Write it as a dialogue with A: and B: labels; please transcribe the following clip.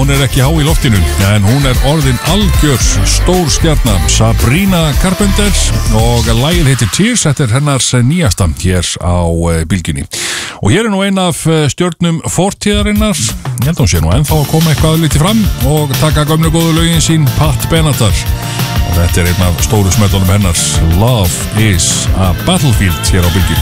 A: hún ekki há í loftinu, en hún orðin algjörs stór stjarna, Sabrina Carpenter, og lagið heitir Tears, þetta hennars nýjasta hér á Bylgjunni. Og hér nú ein af stjörnum fortíðarinnar, ég held að hún sé nú ennþá að koma eitthvað lítið fram og taka gömlu góðu lögin sín, Pat Benatar. Og þetta einn af stóru smellunum hennars, Love is a Battlefield hér á Bylgjunni.